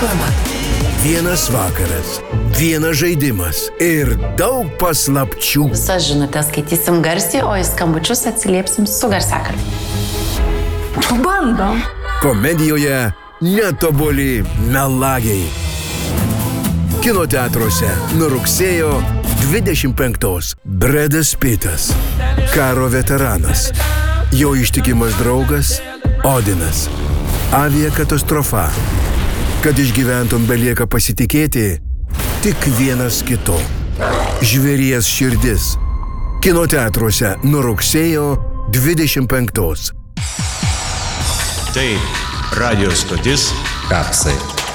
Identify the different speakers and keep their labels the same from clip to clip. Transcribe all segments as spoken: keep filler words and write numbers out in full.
Speaker 1: reklama. Vienas vakaras, vienas žaidimas ir daug paslapčių.
Speaker 2: Visas žinutės skaitysim garsiai, o į skambučius atsiliepsim su garsiakalbiu.
Speaker 3: Bandom.
Speaker 1: Komedijoje netobuli melagiai. Kino teatruose nuo rugsėjo dvidešimt penktos. Bredas Pittas, karo veteranas, jo ištikimas draugas Odinas. Aviakatastrofa. Kad išgyventum belieka pasitikėti tik vienas kitu. Žvėries širdis. Kino teatruose nuo rugsėjo dvidešimt penktos.
Speaker 4: Tai radio stotis Kapsai.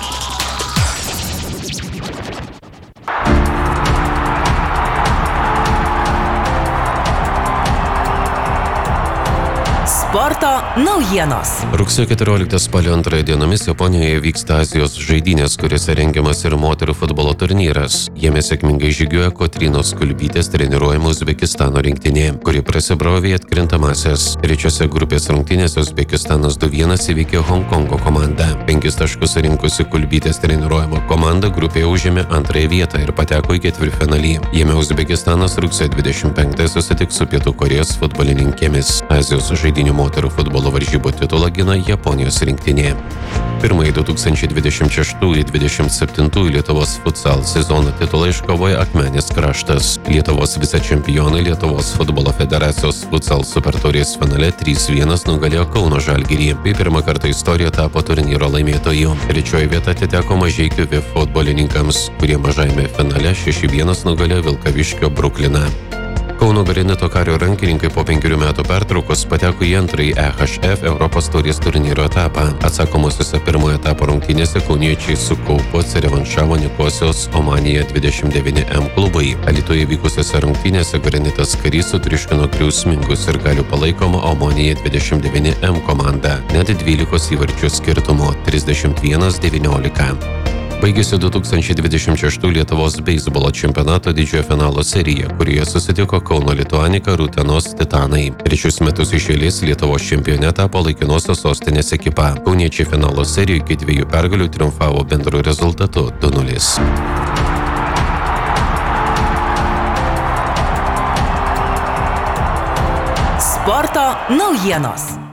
Speaker 5: Sporto naujienos.
Speaker 6: Rugsėjo keturioliktą spalio antrąją dienomis Japonijoje vyksta Azijos žaidynės, kuriuose rengiamas ir moterų futbolo turnyras. Jame sėkmingai žygiuoja Kotrynos Kulbytės treniruojama Uzbekistano rinktinė, kuri prasibrovė į atkrintamąsias. Trečiose grupės rungtynėse Uzbekistanas du vienas įveikė Honkongo komandą. Penkis taškus rinkusi Kulbytės treniruojama komanda grupėje užėmė antrąją vietą ir pateko į ketvirtfinalį. Jame Uzbekistanas rugsėjo dvidešimt penktąją susitiks su Pietų Korėjos futbolininkėmis. Azijos žaidynių moterų futbolo varžybų titulą gina Japonijos rinktinė. Pirmąjį du tūkstančiai dvidešimt šeštųjų dvidešimt septintųjų Lietuvos futsal sezono titulą iškovojo Akmenės kraštas. Lietuvos vicečempionai Lietuvos futbolo federacijos futsal supertaurės finale trys vienas nugalėjo Kauno Žalgirį. Bei pirmą kartą istorijoje tapo turnyro laimėtoju. Trečioji vieta atiteko Mažeikių V I F futbolininkams, kurie mažajame finale šeši vienas nugalėjo Vilkaviškio Brukliną. Kauno Granito Kario rankininkai po penkerių metų pertraukos pateko į antrąjį E H F Europos taurės turnyro etapą. Atsakomosiuose pirmojo etapo rungtynėse kauniečiai su kaupu atsirevanšavo Nikosijos Omanija dvidešimt devyni M klubai. Alytuje vykusiose rungtynėse Granitas Karys sutriuškino griausmingus ir galių palaikomą Omanija dvidešimt devyni M komandą. Net dvylikos įvarčių skirtumo trisdešimt vienas devyniolika. Baigėsi du tūkstančiai dvidešimt šeštų Lietuvos beisbolo čempionato didžiojo finalo serija, kurioje susitiko Kauno Lituanika ir Utenos Titanai. Trečius metus iš eilės Lietuvos čempione tapo laikinosios sostinės ekipa. Kauniečiai finalo serijoje iki dviejų pergalių triumfavo bendru rezultatu du nulis.
Speaker 5: Sporto naujienos.